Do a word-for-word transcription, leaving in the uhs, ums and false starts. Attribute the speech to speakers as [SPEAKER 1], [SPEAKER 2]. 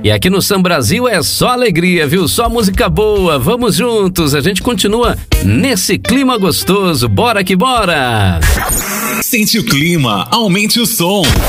[SPEAKER 1] E aqui no Sam Brasil é só alegria, viu? Só música boa. Vamos juntos, a gente continua nesse clima gostoso. Bora que bora!
[SPEAKER 2] Sente o clima, aumente o som.